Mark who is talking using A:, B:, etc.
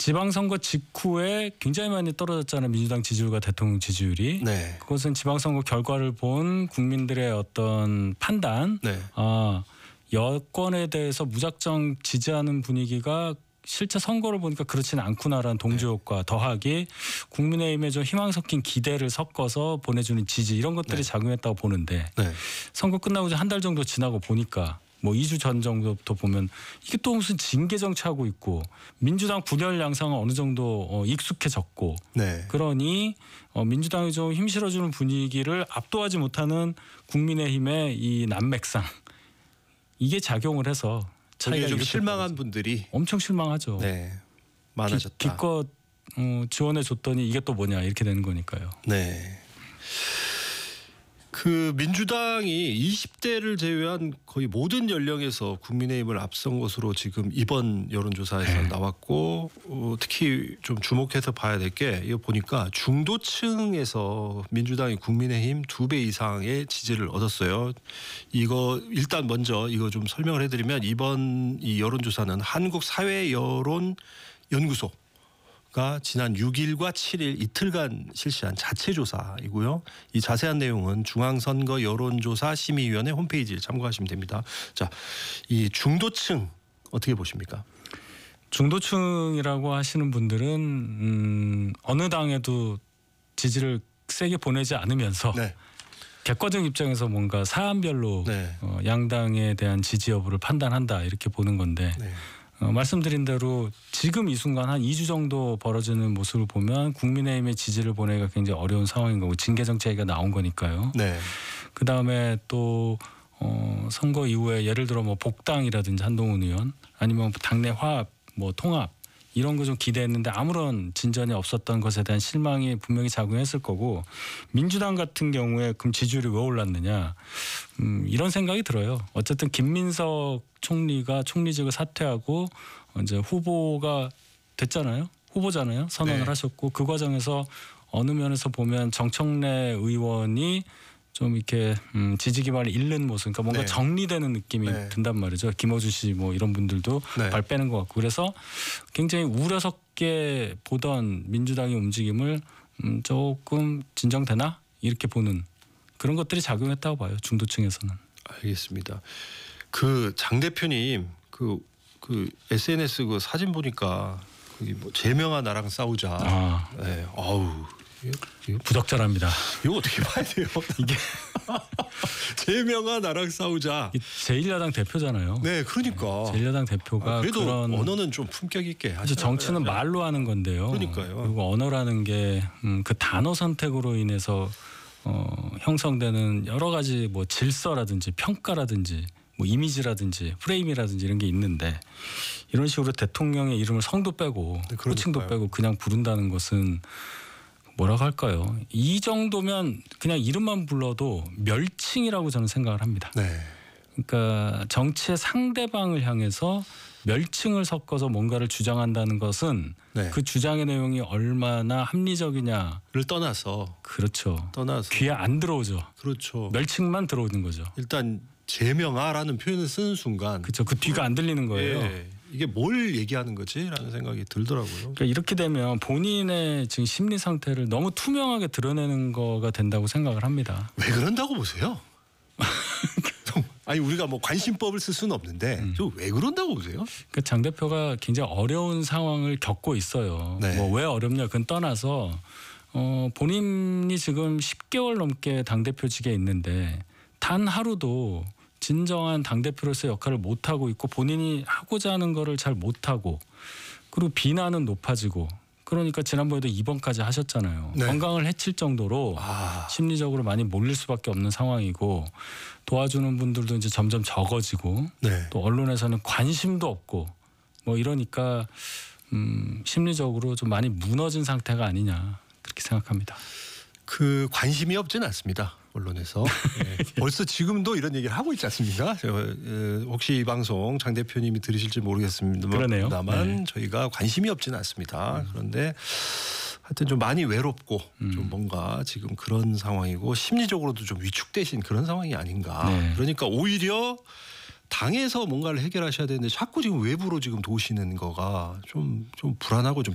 A: 지방선거 직후에 굉장히 많이 떨어졌잖아요. 민주당 지지율과 대통령 지지율이.
B: 네.
A: 그것은 지방선거 결과를 본 국민들의 어떤 판단.
B: 네.
A: 여권에 대해서 무작정 지지하는 분위기가 실제 선거를 보니까 그렇지는 않구나라는 동조효과 더하기 국민의힘에 좀 희망 섞인 기대를 섞어서 보내주는 지지 이런 것들이 작용했다고 보는데 선거 끝나고 한 달 정도 지나고 보니까 뭐 2주 전 정도부터 보면 이게 또 무슨 징계 정치하고 있고 민주당 분열 양상은 어느 정도 익숙해졌고 그러니 민주당이 좀 힘 실어주는 분위기를 압도하지 못하는 국민의힘의 이 난맥상 이게 작용을 해서 차이가
B: 좀 실망한 분들이
A: 엄청 실망하죠.
B: 네, 많아졌다.
A: 기껏 지원해 줬더니 이게 또 뭐냐 이렇게 되는 거니까요.
B: 네. 그 민주당이 20대를 제외한 거의 모든 연령에서 국민의힘을 앞선 것으로 지금 이번 여론조사에서 나왔고 특히 좀 주목해서 봐야 될 게 이거 보니까 중도층에서 민주당이 국민의힘 2배 이상의 지지를 얻었어요. 이거 일단 먼저 이거 좀 설명을 해드리면 이번 이 여론조사는 한국사회여론연구소 가 지난 6일과 7일 이틀간 실시한 자체 조사이고요. 이 자세한 내용은 중앙선거 여론조사 심의위원회 홈페이지를 참고하시면 됩니다. 자, 이 중도층 어떻게 보십니까?
A: 중도층이라고 하시는 분들은 어느 당에도 지지를 세게 보내지 않으면서 객관적 입장에서 뭔가 사안별로 양당에 대한 지지 여부를 판단한다 이렇게 보는 건데 말씀드린 대로 지금 이 순간 한 2주 정도 벌어지는 모습을 보면 국민의힘의 지지를 보내기가 굉장히 어려운 상황인 거고 징계 정책이 나온 거니까요. 그다음에 또 선거 이후에 예를 들어 뭐 복당이라든지 한동훈 의원 아니면 당내 화합 뭐 통합 이런 거 좀 기대했는데 아무런 진전이 없었던 것에 대한 실망이 분명히 작용했을 거고 민주당 같은 경우에 그럼 지지율이 왜 올랐느냐 이런 생각이 들어요. 어쨌든 김민석 총리가 총리직을 사퇴하고 이제 후보가 됐잖아요. 후보잖아요. 선언을 하셨고 그 과정에서 어느 면에서 보면 정청래 의원이 좀 이렇게 지지 기반을 잃는 모습, 그러니까 뭔가 정리되는 느낌이 든단 말이죠. 김어준 씨 뭐 이런 분들도 발 빼는 것 같고 그래서 굉장히 우려 섞게 보던 민주당의 움직임을 조금 진정되나 이렇게 보는 그런 것들이 작용했다고 봐요. 중도층에서는.
B: 알겠습니다. 그 장 대표님 그 SNS 그 사진 보니까 거기 뭐 제명아 나랑 싸우자. 아우.
A: 이거 부적절합니다.
B: 이거 어떻게 봐야 돼요?
A: 이게
B: 제명아 나랑 싸우자.
A: 제1야당 대표잖아요.
B: 네, 그러니까.
A: 제1야당 대표가
B: 그래도
A: 그런
B: 언어는 좀 품격 있게 하죠.
A: 정치는 말로 하는 건데요.
B: 그러니까요.
A: 그리고 언어라는 게 그 단어 선택으로 인해서 형성되는 여러 가지 뭐 질서라든지 평가라든지 뭐 이미지라든지 프레임이라든지 이런 게 있는데 이런 식으로 대통령의 이름을 성도 빼고 호칭도 빼고 그냥 부른다는 것은 뭐라고 할까요? 이 정도면 그냥 이름만 불러도 멸칭이라고 저는 생각을 합니다. 그러니까 정치의 상대방을 향해서 멸칭을 섞어서 뭔가를 주장한다는 것은 그 주장의 내용이 얼마나 합리적이냐를
B: 떠나서 떠나서
A: 귀에 안 들어오죠. 멸칭만 들어오는 거죠.
B: 일단 제명아라는 표현을 쓰는 순간
A: 그 뒤가 안 들리는 거예요.
B: 이게 뭘 얘기하는 거지라는 생각이 들더라고요.
A: 그러니까 이렇게 되면 본인의 지금 심리 상태를 너무 투명하게 드러내는 거가 된다고 생각을 합니다.
B: 왜 그런다고 보세요? 아니 우리가 뭐 관심법을 쓸 수는 없는데 왜 그런다고 보세요?
A: 그러니까 장 대표가 굉장히 어려운 상황을 겪고 있어요. 뭐 왜 어렵냐 그건 떠나서 본인이 지금 10개월 넘게 당대표직에 있는데 단 하루도 진정한 당대표로서의 역할을 못하고 있고 본인이 하고자 하는 거를 잘 못하고 그리고 비난은 높아지고 그러니까 지난번에도 입원까지 하셨잖아요. 건강을 해칠 정도로 심리적으로 많이 몰릴 수밖에 없는 상황이고 도와주는 분들도 이제 점점 적어지고 또 언론에서는 관심도 없고 뭐 이러니까 심리적으로 좀 많이 무너진 상태가 아니냐 그렇게 생각합니다.
B: 그 관심이 없지는 않습니다. 언론에서 벌써 지금도 이런 얘기를 하고 있지 않습니까? 혹시 이 방송 장 대표님이 들으실지 모르겠습니다만 저희가 관심이 없지는 않습니다. 그런데 하여튼 좀 많이 외롭고 좀 뭔가 지금 그런 상황이고 심리적으로도 좀 위축되신 그런 상황이 아닌가. 그러니까 오히려 당에서 뭔가를 해결하셔야 되는데 자꾸 지금 외부로 지금 도시는 거가 좀 불안하고 좀